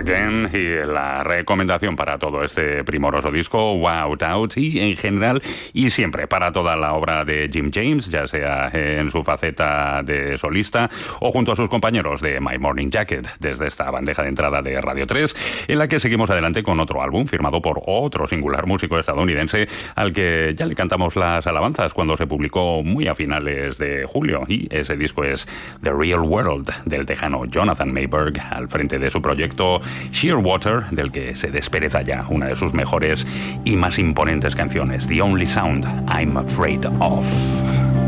Again, y la recomendación para todo este primoroso disco, Wow Out, y en general y siempre para toda la obra de Jim James, ya sea en su faceta de solista o junto a sus compañeros de My Morning Jacket, desde esta bandeja de entrada de Radio 3, en la que seguimos adelante con otro álbum firmado por otro singular músico estadounidense al que ya le cantamos las alabanzas cuando se publicó muy a finales de julio, y ese disco es The Real World, del tejano Jonathan Mayberg, al frente de su proyecto Shearwater, del que se despereza ya una de sus mejores y más imponentes canciones, The Only Sound I'm Afraid of.